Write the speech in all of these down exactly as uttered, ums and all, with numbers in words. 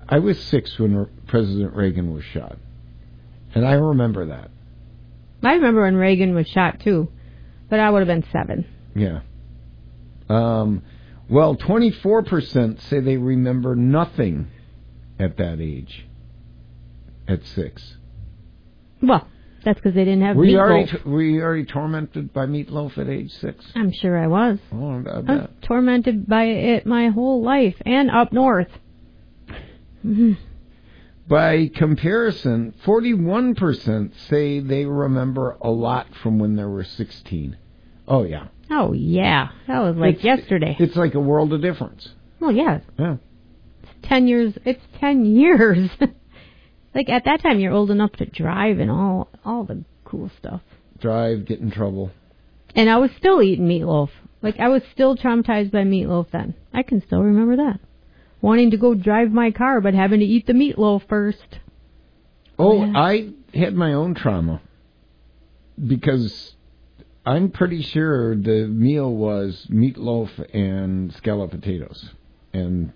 I was six when President Reagan was shot. And I remember that. I remember when Reagan was shot, too. But I would have been seven. Yeah. Um, well, twenty-four percent say they remember nothing at that age. At six. Well, that's because they didn't have were meatloaf. You already, were you already tormented by meatloaf at age six? I'm sure I was. Oh, I, I was tormented by it my whole life, and up north. Mm-hmm. By comparison, forty-one percent say they remember a lot from when they were sixteen. Oh, yeah. Oh, yeah. That was like it's, yesterday. It's like a world of difference. Well, yeah. Yeah. It's ten years. It's ten years. Like, at that time, you're old enough to drive and all all the cool stuff. Drive, get in trouble. And I was still eating meatloaf. Like, I was still traumatized by meatloaf then. I can still remember that. Wanting to go drive my car, but having to eat the meatloaf first. Oh, yeah. I had my own trauma. Because I'm pretty sure the meal was meatloaf and scalloped potatoes. And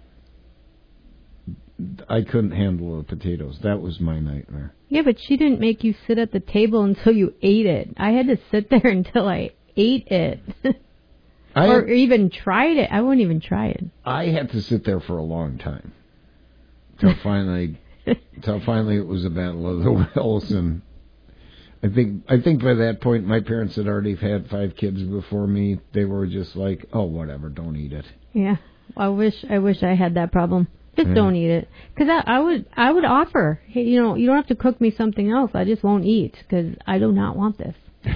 I couldn't handle the potatoes. That was my nightmare. Yeah, but she didn't make you sit at the table until you ate it. I had to sit there until I ate it. I or had, even tried it. I wouldn't even try it. I had to sit there for a long time. Till finally, till finally it was a battle of the wills. And I think, I think by that point my parents had already had five kids before me. They were just like, oh, whatever, don't eat it. Yeah. I wish, I wish I had that problem. Just yeah. don't eat it. Because I, I would I would offer, hey, you know, you don't have to cook me something else. I just won't eat because I do not want this.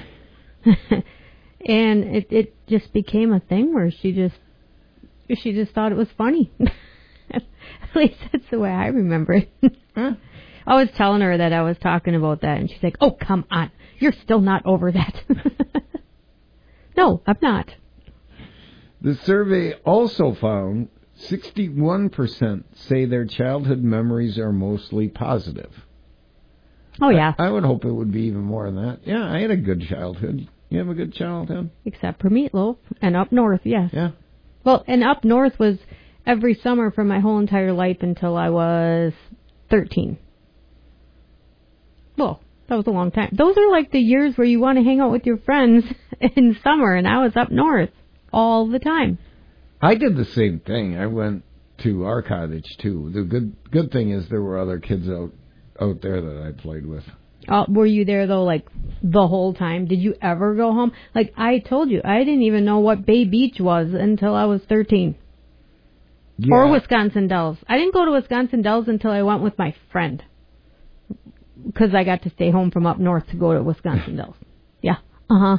And it, it just became a thing where she just she just thought it was funny. At least that's the way I remember it. Huh? I was telling her that I was talking about that, and she's like, oh, come on. You're still not over that. No, I'm not. The survey also found sixty-one percent say their childhood memories are mostly positive. Oh, yeah. I, I would hope it would be even more than that. Yeah, I had a good childhood. You have a good childhood? Except for meatloaf. And up north, yes. Yeah. Well, and up north was every summer for my whole entire life until I was thirteen. Well, that was a long time. Those are like the years where you want to hang out with your friends in summer, and I was up north all the time. I did the same thing. I went to our cottage, too. The good good thing is there were other kids out, out there that I played with. Uh, were you there, though, like, the whole time? Did you ever go home? Like, I told you, I didn't even know what Bay Beach was until I was thirteen. Yeah. Or Wisconsin Dells. I didn't go to Wisconsin Dells until I went with my friend. Because I got to stay home from up north to go to Wisconsin Dells. Yeah. Uh-huh.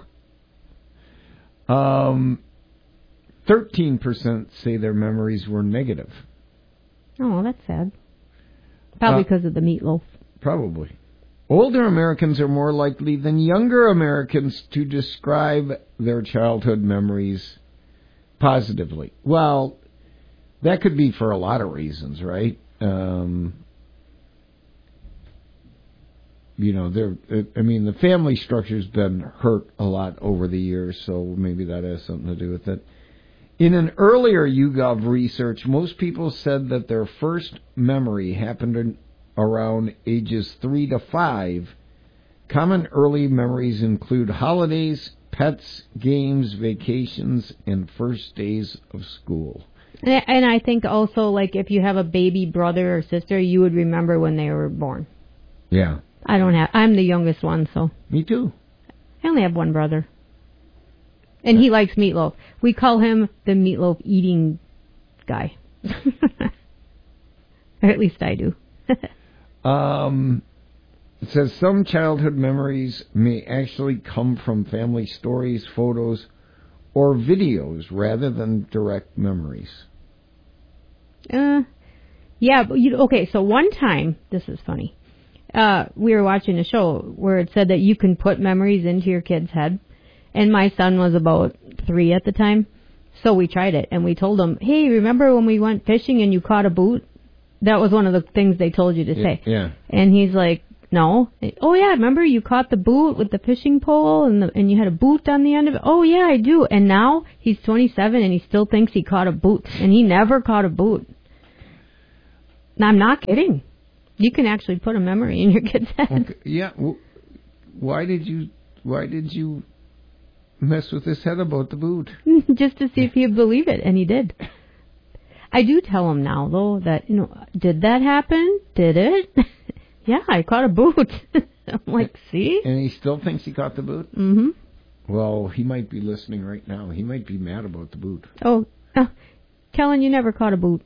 Um, thirteen percent say their memories were negative. Oh, that's sad. Probably Uh, because of the meatloaf. Probably. Older Americans are more likely than younger Americans to describe their childhood memories positively. Well, that could be for a lot of reasons, right? Um, you know, there. I mean, the family structure's been hurt a lot over the years, so maybe that has something to do with it. In an earlier YouGov research, most people said that their first memory happened in around ages three to five. Common early memories include holidays, pets, games, vacations, and first days of school. And I, and I think also, like, if you have a baby brother or sister, you would remember when they were born. Yeah. I don't have... I'm the youngest one, so... Me too. I only have one brother. And he likes meatloaf. We call him the meatloaf eating guy. Or at least I do. Um, it says some childhood memories may actually come from family stories, photos, or videos rather than direct memories. Uh, yeah, but you, okay, so one time, this is funny, uh, we were watching a show where it said that you can put memories into your kid's head, and my son was about three at the time, so we tried it, and we told him, hey, remember when we went fishing and you caught a boot? That was one of the things they told you to say. Yeah. And he's like, no. Oh, yeah, remember you caught the boot with the fishing pole and the, and you had a boot on the end of it? Oh, yeah, I do. And now he's twenty-seven and he still thinks he caught a boot. And he never caught a boot. I'm not kidding. You can actually put a memory in your kid's head. Okay. Yeah. Well, why did you? Why did you mess with his head about the boot? Just to see if he'd believe it, and he did. I do tell him now, though, that, you know, did that happen? Did it? Yeah, I caught a boot. I'm like, see? And he still thinks he caught the boot? Mm-hmm. Well, he might be listening right now. He might be mad about the boot. Oh, uh, Kellen, you never caught a boot.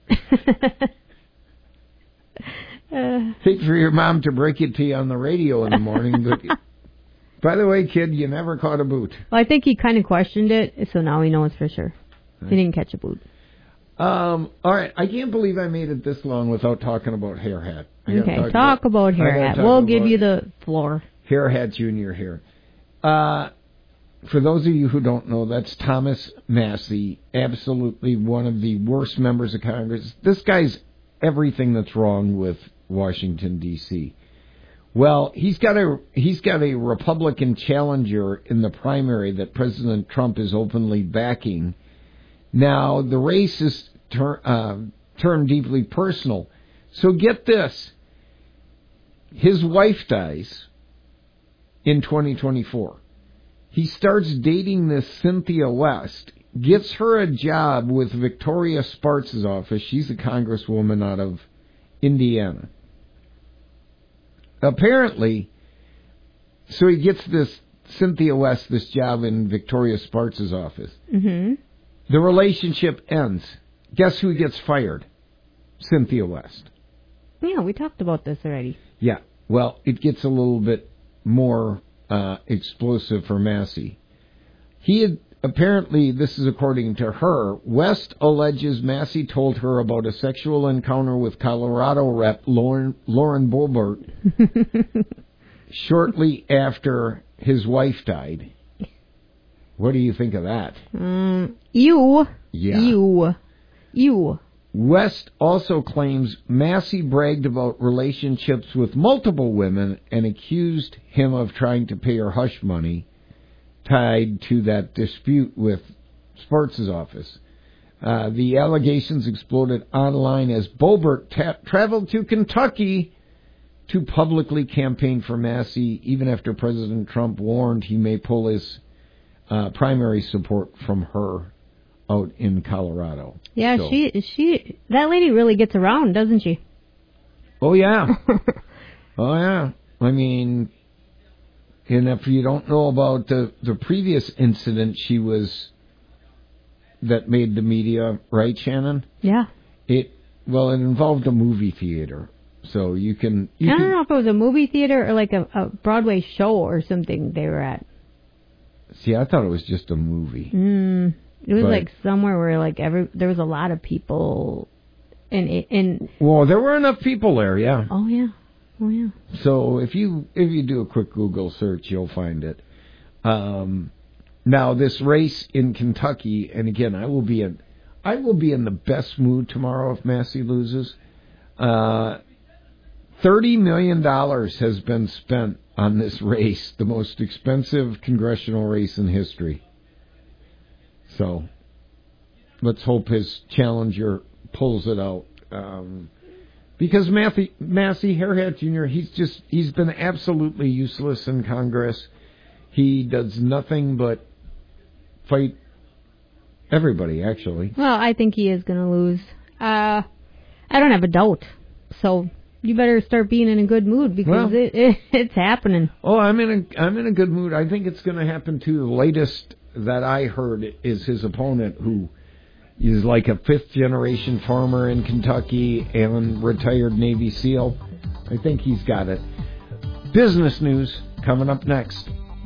uh, Hate for your mom to break it to you on the radio in the morning, but by the way, kid, you never caught a boot. Well, I think he kind of questioned it, so now he knows for sure. He didn't catch a boot. Um, all right, I can't believe I made it this long without talking about Hair Hat. Okay, talk, talk about, about Hair Hat. We'll give you the floor. Hair Hat Junior here. Uh, for those of you who don't know, that's Thomas Massie, absolutely one of the worst members of Congress. This guy's everything that's wrong with Washington, D C Well, he's got a he's got a Republican challenger in the primary that President Trump is openly backing. Now, the race is tur- uh, turned deeply personal. So get this. His wife dies in twenty twenty-four. He starts dating this Cynthia West, gets her a job with Victoria Spartz's office. She's a congresswoman out of Indiana. Apparently, so he gets this Cynthia West, this job in Victoria Spartz's office. Mm-hmm. The relationship ends. Guess who gets fired? Cynthia West. Yeah, we talked about this already. Yeah. Well, it gets a little bit more uh, explosive for Massie. He had, apparently, this is according to her, West alleges Massie told her about a sexual encounter with Colorado Rep Lauren, Lauren Boebert shortly after his wife died. What do you think of that? Um, you. Yeah. You. You. West also claims Massie bragged about relationships with multiple women and accused him of trying to pay her hush money tied to that dispute with Spartz's office. Uh, the allegations exploded online as Boebert ta- traveled to Kentucky to publicly campaign for Massie, even after President Trump warned he may pull his Uh, primary support from her out in Colorado. Yeah, so. she she that lady really gets around, doesn't she? Oh yeah, oh yeah. I mean, and if you don't know about the the previous incident, she was that made the media, right, Shannon? Yeah. It well, it involved a movie theater, so you can. You I don't can, know if it was a movie theater or like a, a Broadway show or something they were at. See, I thought it was just a movie. Mm, it was but, like somewhere where like every there was a lot of people, and and well, there were enough people there, yeah. Oh yeah, oh yeah. So if you if you do a quick Google search, you'll find it. Um, now this race in Kentucky, and again, I will be in I will be in the best mood tomorrow if Massie loses. Uh, Thirty million dollars has been spent on this race, the most expensive congressional race in history. So, let's hope his challenger pulls it out. Um, because Matthew, Massie Hair Hat Junior, he's just, he's been absolutely useless in Congress. He does nothing but fight everybody, actually. Well, I think he is going to lose. Uh, I don't have a doubt. So, you better start being in a good mood because well, it, it it's happening. Oh, I'm in a I'm in a good mood. I think it's going to happen too. The latest that I heard is his opponent, who is like a fifth generation farmer in Kentucky and retired Navy SEAL. I think he's got it. Business news coming up next.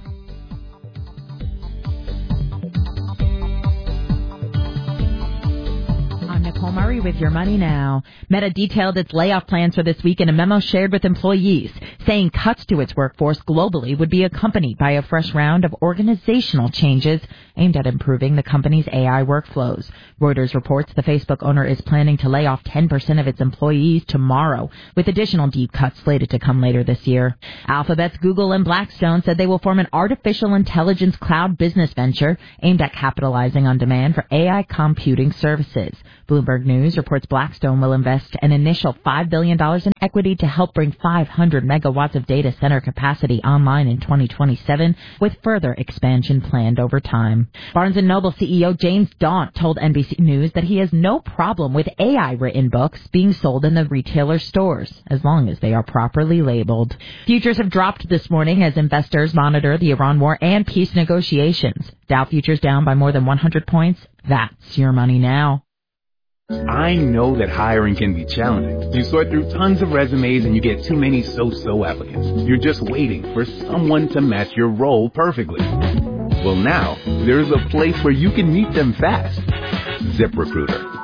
Murray with Your Money Now. Meta detailed its layoff plans for this week in a memo shared with employees, saying cuts to its workforce globally would be accompanied by a fresh round of organizational changes aimed at improving the company's A I workflows. Reuters reports the Facebook owner is planning to lay off ten percent of its employees tomorrow, with additional deep cuts slated to come later this year. Alphabet's Google and Blackstone said they will form an artificial intelligence cloud business venture aimed at capitalizing on demand for A I computing services. Bloomberg News reports Blackstone will invest an initial five billion dollars in equity to help bring five hundred megawatts of data center capacity online in twenty twenty-seven, with further expansion planned over time. Barnes and Noble C E O James Daunt told N B C News that he has no problem with A I-written books being sold in the retailer stores, as long as they are properly labeled. Futures have dropped this morning as investors monitor the Iran war and peace negotiations. Dow futures down by more than one hundred points. That's your money now. I know that hiring can be challenging. You sort through tons of resumes and you get too many so-so applicants. You're just waiting for someone to match your role perfectly. Well, now, there's a place where you can meet them fast. ZipRecruiter.